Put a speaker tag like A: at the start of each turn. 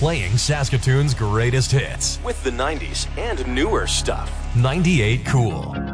A: playing Saskatoon's greatest hits
B: with the 90s and newer stuff.
A: 98 Cool.